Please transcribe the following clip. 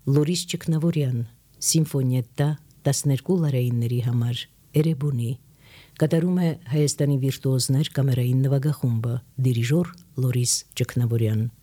Լորիս Ճգնավորյան, Սիմֆոնիետտա 12 լարայինների համար, Էրեբունի, կատարում է Հայաստանի վիրտուոզներ կամերային նվագախումբը, դիրիժոր Լորիս Ճգնավորյան։